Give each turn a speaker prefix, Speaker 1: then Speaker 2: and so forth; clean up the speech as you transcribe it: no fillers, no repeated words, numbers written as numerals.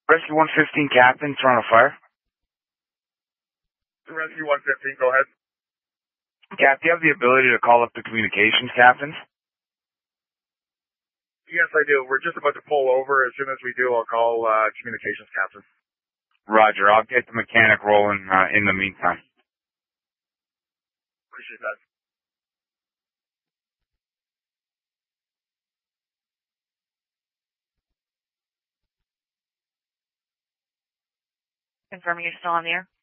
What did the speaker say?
Speaker 1: Rescue 115, Captain, Toronto Fire.
Speaker 2: Rescue 115, go ahead.
Speaker 1: Cap, do you have the ability to call up the communications captains?
Speaker 2: Yes, I do. We're just about to pull over. As soon as we do, I'll call communications captain.
Speaker 1: Roger. I'll get the mechanic rolling in the meantime.
Speaker 2: Appreciate that.
Speaker 3: Confirming you're still on the air.